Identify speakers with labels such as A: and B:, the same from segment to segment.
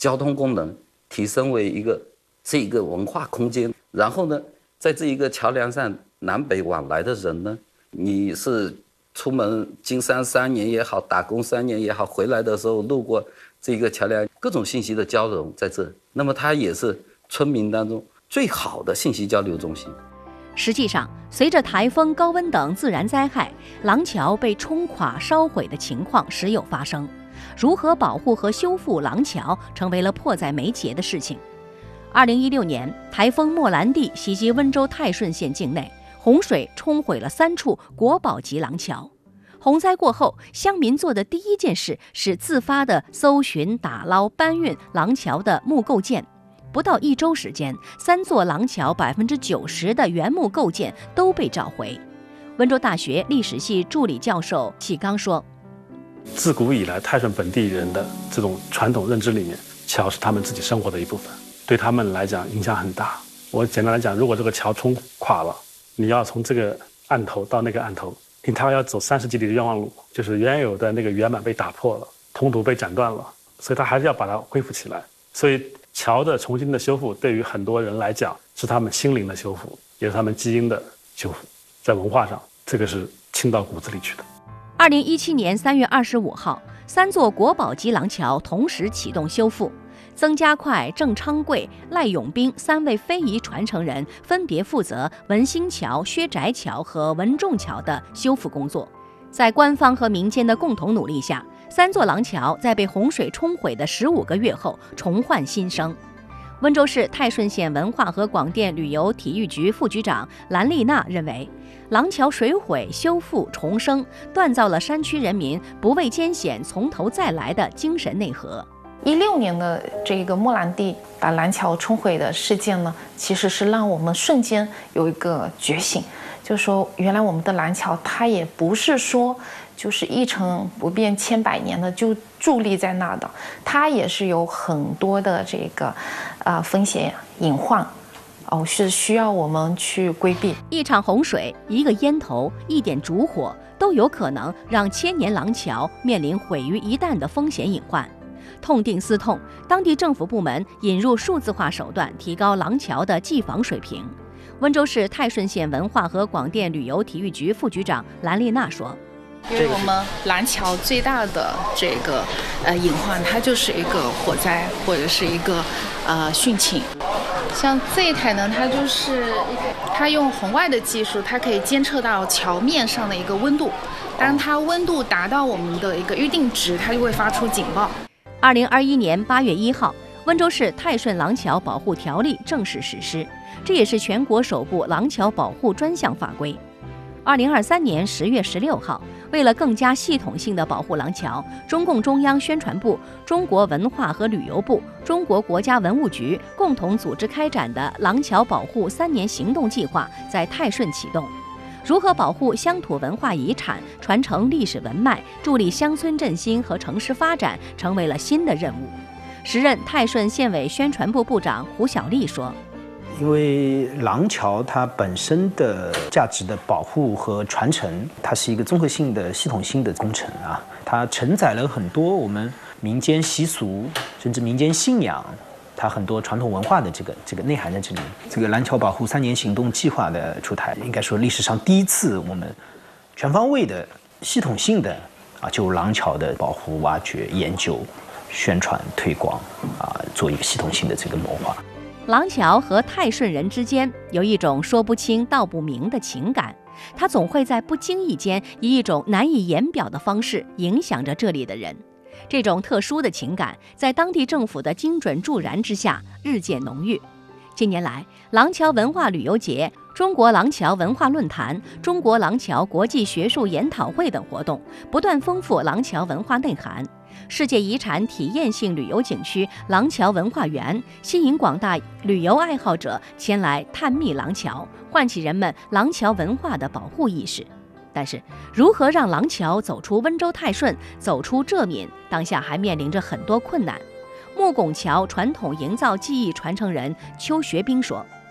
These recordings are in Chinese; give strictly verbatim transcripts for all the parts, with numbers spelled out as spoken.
A: 交通功能提升为一个是一个文化空间。然后呢，在这一个桥梁上南北往来的人呢，你是出门经商三年也好，打工三年也好，回来的时候路过这个桥梁，各种信息的交融在这，那么它也是村民当中最好的信息交流中心。
B: 实际上，随着台风、高温等自然灾害，廊桥被冲垮、烧毁的情况时有发生。如何保护和修复廊桥，成为了迫在眉睫的事情。二零一六年，台风莫兰蒂袭击温州泰顺县境内，洪水冲毁了三处国宝级廊桥。洪灾过后，乡民做的第一件事是自发地搜寻、打捞、搬运廊桥的木构件。不到一周时间，三座廊桥百分之九十的原木构件都被找回。温州大学历史系助理教授启刚说：“
C: 自古以来，泰顺本地人的这种传统认知里面，桥是他们自己生活的一部分，对他们来讲影响很大。我简单来讲，如果这个桥冲垮了，你要从这个岸头到那个岸头，你他要走三十几里的冤枉路，就是原有的那个圆满被打破了，通途被斩断了，所以他还是要把它恢复起来。所以桥的重新的修复，对于很多人来讲，是他们心灵的修复，也是他们基因的修复。在文化上，这个是亲到骨子里去的。”
B: 二零一七年三月二十五号，三座国宝级廊桥同时启动修复。曾家快、郑昌贵、赖永兵三位非遗传承人分别负责文兴桥、薛宅桥和文仲桥的修复工作。在官方和民间的共同努力下，三座廊桥在被洪水冲毁的十五个月后重焕新生。温州市泰顺县文化和广电旅游体育局副局长兰丽娜认为，廊桥水毁、修复、重生，锻造了山区人民不畏艰险、从头再来的精神内核。
D: 一六年的这个莫兰蒂把廊桥冲毁的事件呢，其实是让我们瞬间有一个觉醒，就是说原来我们的廊桥它也不是说就是一成不变千百年的就伫立在那的，它也是有很多的这个啊、呃、风险隐患哦，是需要我们去规避。
B: 一场洪水、一个烟头、一点烛火，都有可能让千年廊桥面临毁于一旦的风险隐患。痛定思痛，当地政府部门引入数字化手段，提高廊桥的技防水平。温州市泰顺县文化和广电旅游体育局副局长兰丽娜说：“
E: 因为我们廊桥最大的这个呃隐患，它就是一个火灾或者是一个呃汛情。像这一台呢，它就是它用红外的技术，它可以监测到桥面上的一个温度，当它温度达到我们的一个预定值，它就会发出警报。”
B: 二零二一年八月一号，温州市泰顺廊桥保护条例正式实施，这也是全国首部廊桥保护专项法规。二零二三年十月十六号，为了更加系统性地保护廊桥，中共中央宣传部、中国文化和旅游部、中国国家文物局共同组织开展的廊桥保护三年行动计划在泰顺启动。如何保护乡土文化遗产、传承历史文脉、助力乡村振兴和城市发展，成为了新的任务。时任泰顺县委宣传部部长胡小丽说：“
F: 因为廊桥它本身的价值的保护和传承，它是一个综合性的、系统性的工程啊，它承载了很多我们民间习俗，甚至民间信仰。”它很多传统文化的这个这个内涵在这里。这个廊桥保护三年行动计划的出台，应该说历史上第一次我们全方位的、系统性的啊，就廊桥的保护、挖掘、研究、宣传、推广啊，做一个系统性的这个谋划。
B: 廊桥和泰顺人之间有一种说不清道不明的情感，它总会在不经意间以一种难以言表的方式影响着这里的人。这种特殊的情感在当地政府的精准助燃之下日渐浓郁。近年来，廊桥文化旅游节、中国廊桥文化论坛、中国廊桥国际学术研讨会等活动不断丰富廊桥文化内涵。世界遗产体验性旅游景区廊桥文化园吸引广大旅游爱好者前来探秘廊桥，唤起人们廊桥文化的保护意识。但是，如何让廊桥走出温州泰顺，走出浙闽，当下还面临着很多困难。木拱桥传统营造技艺传承人邱学兵说：“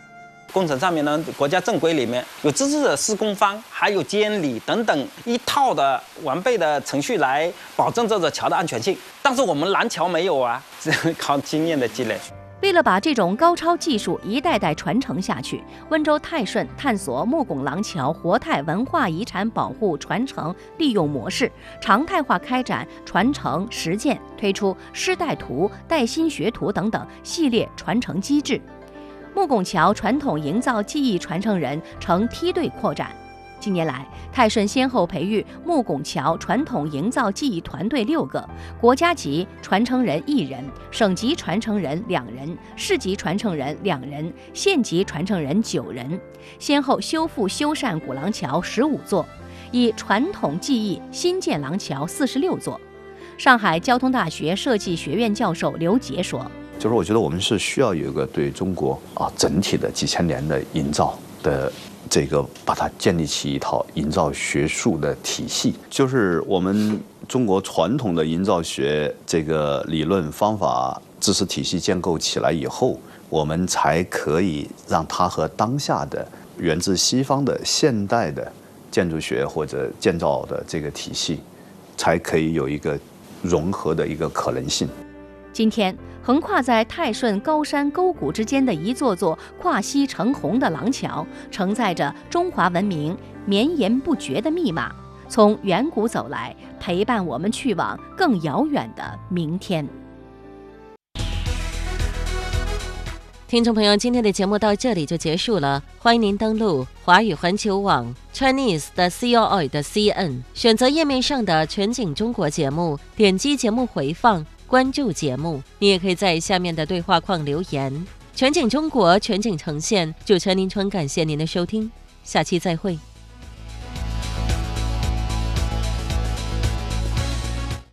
G: 工程上面呢，国家正规里面有资质的施工方，还有监理等等一套的完备的程序来保证这座桥的安全性。但是我们廊桥没有啊，只能靠经验的积累。
B: 为了把这种高超技术一代代传承下去，温州泰顺探索木拱廊桥活态文化遗产保护传承利用模式，常态化开展传承实践，推出师带图、带薪学徒等等系列传承机制。木拱桥传统营造技艺传承人呈梯队扩展。近年来，泰顺先后培育木拱桥传统营造技艺团队六个，国家级传承人一人，省级传承人两人，市级传承人两人，县级传承人九人，先后修复修缮古廊桥十五座，以传统技艺新建廊桥四十六座。上海交通大学设计学院教授刘杰说：“
H: 就是我觉得我们是需要有一个对中国啊整体的几千年的营造的。”这个把它建立起一套营造学术的体系，就是我们中国传统的营造学这个理论方法知识体系建构起来以后，我们才可以让它和当下的源自西方的现代的建筑学或者建造的这个体系，才可以有一个融合的一个可能性。
B: 今天，横跨在泰顺高山沟谷之间的一座座跨溪成虹的廊桥，承载着中华文明绵延不绝的密码，从远古走来，陪伴我们去往更遥远的明天。
I: 听众朋友，今天的节目到这里就结束了，欢迎您登录华语环球网 Chinese 的 C O I 的 C N， 选择页面上的全景中国节目，点击节目回放。关注节目，你也可以在下面的对话框留言。全景中国，全景呈现，主持人林春感谢您的收听，下期再会。